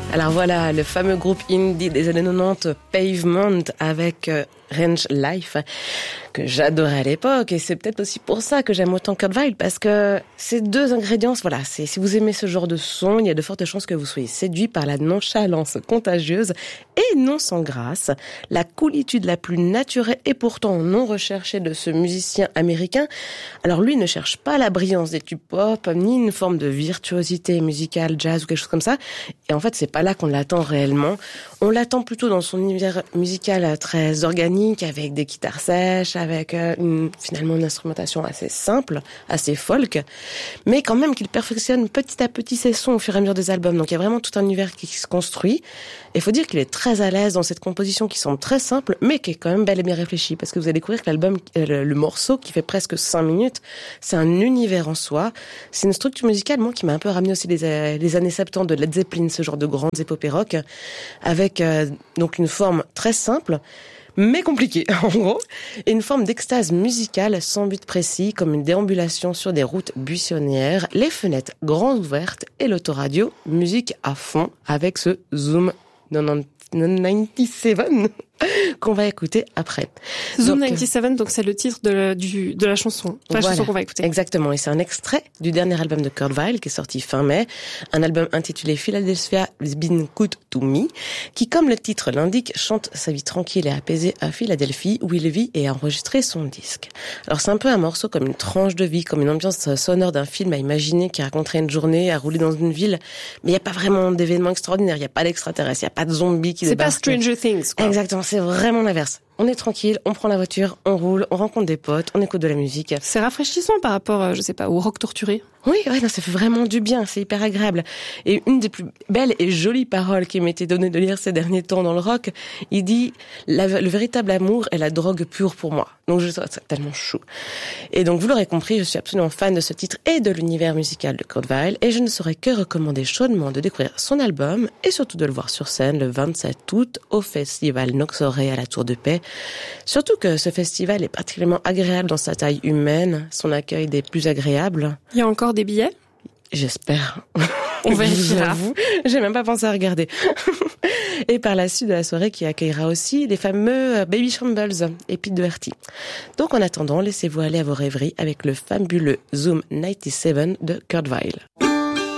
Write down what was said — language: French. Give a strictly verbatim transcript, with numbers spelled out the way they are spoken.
Alors voilà, le fameux groupe indie des années quatre-vingt-dix, Pavement, avec euh, Range Life, que j'adorais à l'époque, et c'est peut-être aussi pour ça que j'aime autant Kurt Weill, parce que ces deux ingrédients, voilà, c'est, si vous aimez ce genre de son, il y a de fortes chances que vous soyez séduit par la nonchalance contagieuse et non sans grâce, la coolitude la plus naturelle et pourtant non recherchée de ce musicien américain. Alors lui ne cherche pas la brillance des tubes pop, ni une forme de virtuosité musicale, jazz ou quelque chose comme ça, et en fait c'est pas là qu'on l'attend réellement. On l'attend plutôt dans son univers musical très organique, avec des guitares sèches, avec une, finalement une instrumentation assez simple, assez folk, mais quand même qu'il perfectionne petit à petit ses sons au fur et à mesure des albums. Donc il y a vraiment tout un univers qui se construit. Et il faut dire qu'il est très à l'aise dans cette composition qui semble très simple, mais qui est quand même bel et bien réfléchie, parce que vous allez découvrir que l'album, le, le morceau qui fait presque cinq minutes, c'est un univers en soi. C'est une structure musicale, moi, qui m'a un peu ramené aussi les, les années soixante-dix de Led Zeppelin, ce genre de grandes épopées rock, avec euh, donc une forme très simple, mais compliqué, en gros, et une forme d'extase musicale sans but précis, comme une déambulation sur des routes buissonnières, les fenêtres grandes ouvertes et l'autoradio, musique à fond, avec ce zoom quatre-vingt-dix-sept qu'on va écouter après. Zoom quatre-vingt-dix-sept, donc c'est le titre de la, du, de la chanson, la voilà, chanson qu'on va écouter. Exactement, et c'est un extrait du dernier album de Kurt Weill qui est sorti fin mai, un album intitulé Philadelphia has been good to me, qui, comme le titre l'indique, chante sa vie tranquille et apaisée à Philadelphie, où il vit et a enregistré son disque. Alors c'est un peu un morceau comme une tranche de vie, comme une ambiance sonore d'un film à imaginer qui raconterait une journée à rouler dans une ville, mais il n'y a pas vraiment d'événements extraordinaires, il n'y a pas d'extraterrestres, il n'y a pas de zombies qui c'est débarquent. C'est pas Stranger Things, quoi. Exactement, c'est vraiment l'inverse. On est tranquille, on prend la voiture, on roule, on rencontre des potes, on écoute de la musique. C'est rafraîchissant par rapport, je sais pas, au rock torturé. Oui, ouais, non, ça fait vraiment du bien, c'est hyper agréable. Et une des plus belles et jolies paroles qui m'était donnée de lire ces derniers temps dans le rock, il dit la, le véritable amour est la drogue pure pour moi. Donc je trouve ça tellement chou. Et donc vous l'aurez compris, je suis absolument fan de ce titre et de l'univers musical de Kurt Weill, et je ne saurais que recommander chaudement de découvrir son album et surtout de le voir sur scène le vingt-sept août au festival Noxoré à la Tour de Paix. Surtout que ce festival est particulièrement agréable dans sa taille humaine, son accueil des plus agréables. Il y a encore des billets ? J'espère. On vérifiera. J'ai même pas pensé à regarder. Et par la suite de la soirée qui accueillera aussi les fameux Baby Shambles et Pete Doherty. Donc en attendant, laissez-vous aller à vos rêveries avec le fabuleux Zoom quatre-vingt-dix-sept de Kurt Weill.